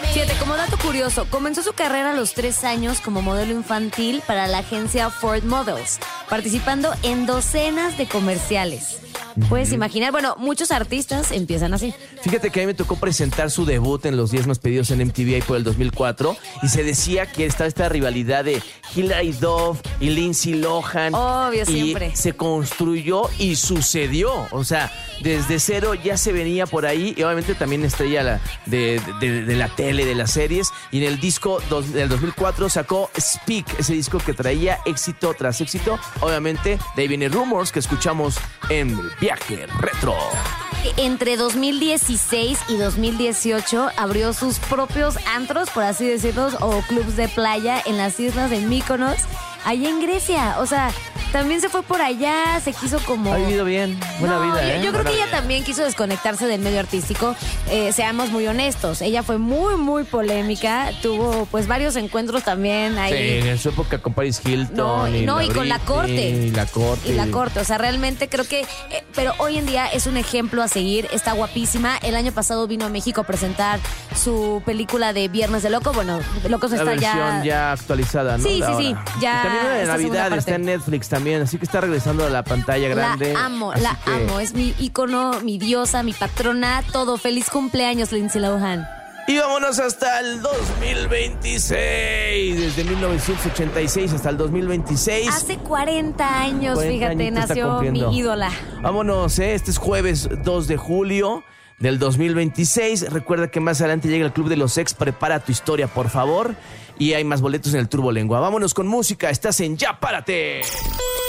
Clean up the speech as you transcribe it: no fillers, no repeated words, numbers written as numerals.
Fíjate, como dato curioso, comenzó su carrera a los 3 años como modelo infantil para la agencia Ford Models, participando en docenas de comerciales. Puedes imaginar, bueno, muchos artistas empiezan así. Fíjate que a mí me tocó presentar su debut en los 10 más pedidos en MTV ahí por el 2004 y se decía que estaba esta rivalidad de Hilary Duff y Lindsay Lohan. Obvio, y siempre. se construyó y sucedió. O sea, desde cero ya se venía por ahí y obviamente también estrella de la tele, de las series. Y en el disco del 2004 sacó Speak, ese disco que traía éxito tras éxito. Obviamente, de ahí viene Rumors, que escuchamos en Viaje Retro. Entre 2016 y 2018 abrió sus propios antros, por así decirlo, o clubs de playa en las islas de Mykonos, allá en Grecia. O sea, también se fue por allá, se quiso como... Ha vivido bien, buena vida, Yo creo Buena que ella vida. también quiso desconectarse del medio artístico. Seamos muy honestos, ella fue muy, muy polémica. Tuvo pues varios encuentros también ahí. Sí, en su época con Paris Hilton. Y con la corte. Y la corte. Y la corte, o sea, realmente creo que... pero hoy en día es un ejemplo a seguir, está guapísima. El año pasado vino a México a presentar su película de Viernes de Loco. Bueno, Locos La está versión ya actualizada, ¿no? Sí, De sí, sí, ahora. ya Y también una de esta segunda Navidad, parte. está en Netflix también, así que está regresando a la pantalla grande. La amo, así que- amo. Es mi ícono, mi diosa, mi patrona, todo. Feliz cumpleaños, Lindsay Lohan. Y vámonos hasta el 2026. Desde 1986 hasta el 2026. Hace 40 años, 40 fíjate, añitos está nació cumpliendo. mi ídola. Vámonos, este es jueves 2 de julio del 2026. Recuerda que más adelante llega el Club de los Ex. Prepara tu historia, por favor. Y hay más boletos en el Turbo Lengua. Vámonos con música. Estás en Ya Párate.